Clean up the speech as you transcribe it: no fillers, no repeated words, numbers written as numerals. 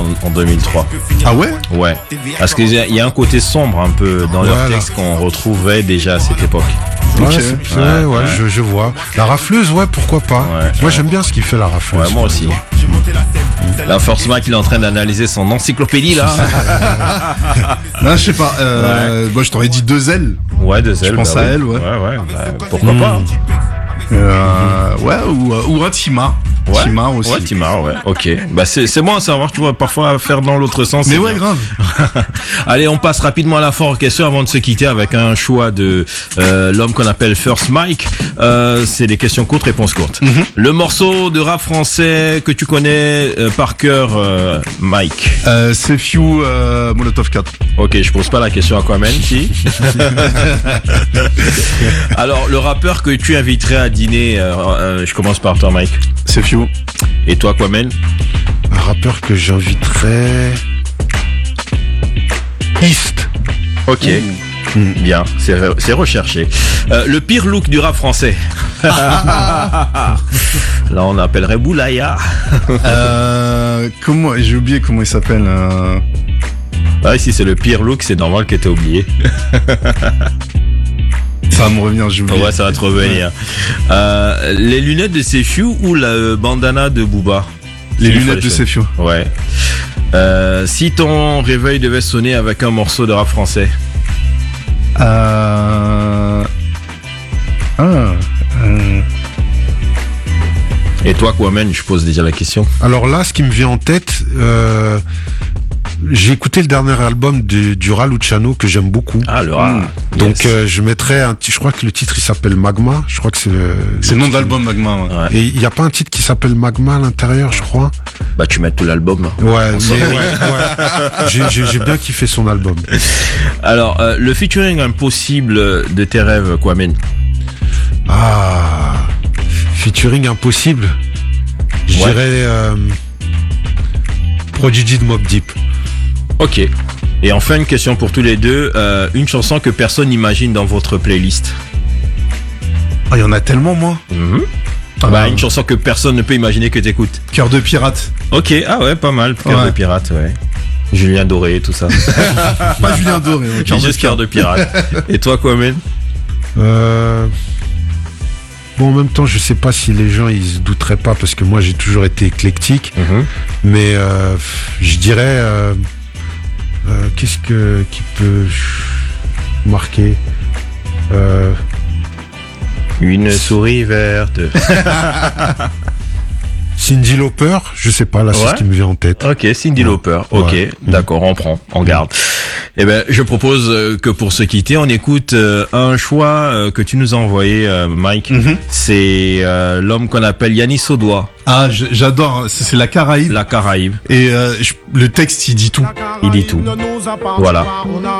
en 2003. Ah ouais? Ouais. Parce qu'il y a un côté sombre un peu dans leur texte qu'on retrouvait déjà à cette époque. Ok. Ouais, je vois. La rafleuse, ouais, pourquoi pas. Moi, j'aime bien ce qu'il fait, la rafleuse. Ouais, moi aussi. Là, First Mike, il est en train d'analyser son encyclopédie, là. Non, je sais pas. Moi, je t'aurais dit 2L. Ouais, 2L. Je pense à elle, ouais. Ouais, pourquoi pas. Ouais, ou un Timar. Ouais. Timar aussi. Ouais, Timar, ouais. Ok. Bah, c'est bon à savoir, tu vois, parfois faire dans l'autre sens. Mais ouais, grave. Allez, on passe rapidement à la foire question avant de se quitter avec un choix de l'homme qu'on appelle First Mike. C'est des questions courtes, réponses courtes. Le morceau de rap français que tu connais par cœur, Mike. C'est Few Molotov 4. Ok, je pose pas la question à Kwame, si. Alors, le rappeur que tu inviterais à dîner, je commence par toi, Mike. C'est Few. Et toi, Kwame? Un rappeur que j'inviterais... East. Ok. Bien, c'est recherché. Le pire look du rap français. Là, on appellerait Boulaya. Comment? J'ai oublié comment il s'appelle. Ah, si c'est le pire look, c'est normal que t'aies oublié. Ça va me revenir, j'ai oublié. Ouais, ça va te revenir. Les lunettes de Sefiu ou la bandana de Booba? Les lunettes de Sefiu. Ouais. Si ton réveil devait sonner avec un morceau de rap français. Et toi, Kwame, je pose déjà la question. Alors là, ce qui me vient en tête, j'ai écouté le dernier album du Ral Luciano que j'aime beaucoup. Ah, le Ral. Donc je mettrais je crois que le titre il s'appelle Magma. Je crois que c'est le nom de l'album, Magma. Ouais. Ouais. Et il y a pas un titre qui s'appelle Magma à l'intérieur, je crois. Bah, tu mets tout l'album. Ouais, j'ai bien kiffé son album. Alors, le featuring impossible de tes rêves, Kwame. Featuring impossible. Je dirais Prodigy de Mobb Deep. Ok. Et enfin, une question pour tous les deux. Une chanson que personne n'imagine dans votre playlist. Il y en a tellement, moi. Une chanson que personne ne peut imaginer que t'écoutes. Cœur de pirate. Ok, ah ouais, pas mal. Cœur de pirate, ouais. Julien Doré, tout ça. Pas Julien Doré. Juste Cœur de pirate. Et toi, Kwame? Bon, en même temps, je sais pas si les gens ils se douteraient pas parce que moi j'ai toujours été éclectique, mais je dirais qu'est-ce qui peut marquer Une souris verte. Cyndi Lauper, je sais pas, là c'est ce qui me vient en tête. Ok, Cyndi Lauper. Ok, d'accord, on prend, on garde. Eh ben, je propose que pour se quitter, on écoute un choix que tu nous as envoyé, Mike. C'est l'homme qu'on appelle Yannis Odoa. Ah, j'adore. C'est la Caraïbe. La Caraïbe. Et le texte, il dit tout. Il dit tout. Voilà.